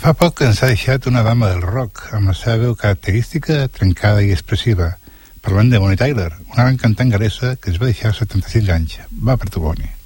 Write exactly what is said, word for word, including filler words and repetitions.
Fa poc ens ha deixat una dama del rock, amb la seva veu característica, trencada i expressiva. Parlant de Bonnie Tyler, una gran cantant galesa que es va deixar setanta-cinc anys. Va per tu, Bonnie.